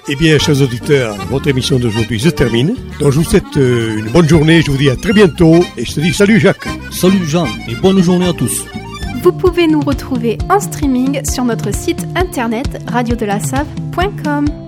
Eh bien, chers auditeurs, votre émission d'aujourd'hui se termine. Donc, je vous souhaite une bonne journée. Je vous dis à très bientôt. Et je te dis salut Jacques. Salut Jean et bonne journée à tous. Vous pouvez nous retrouver en streaming sur notre site internet radiodelasave.com.